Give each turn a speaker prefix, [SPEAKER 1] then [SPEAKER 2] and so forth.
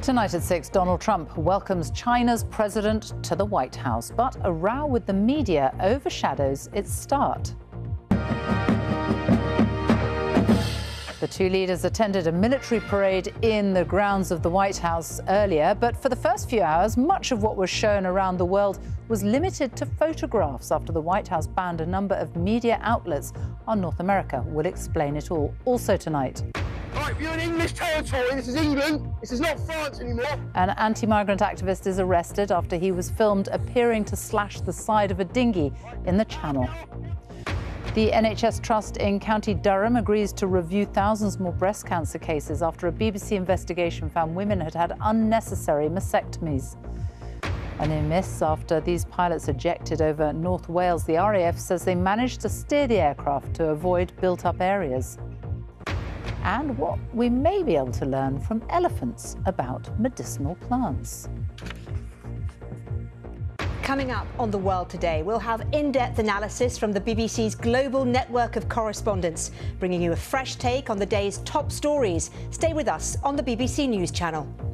[SPEAKER 1] Tonight at 6, Donald Trump welcomes China's president to the White House, but a row with the media overshadows its start. The two leaders attended a military parade in the grounds of the White House earlier, but for the first few hours, much of what was shown around the world was limited to photographs after the White House banned a number of media outlets on North America. We'll explain it all. Also tonight.
[SPEAKER 2] Right, you're in English territory. This is England. This is not France anymore.
[SPEAKER 1] An anti-migrant activist is arrested after he was filmed appearing to slash the side of a dinghy in the Channel. The NHS Trust in County Durham agrees to review thousands more breast cancer cases after a BBC investigation found women had had unnecessary mastectomies. A near miss after these pilots ejected over North Wales. The RAF says they managed to steer the aircraft to avoid built-up areas. And what we may be able to learn from elephants about medicinal plants.
[SPEAKER 3] Coming up on The World Today, we'll have in-depth analysis from the BBC's global network of correspondents, bringing you a fresh take on the day's top stories. Stay with us on the BBC News Channel.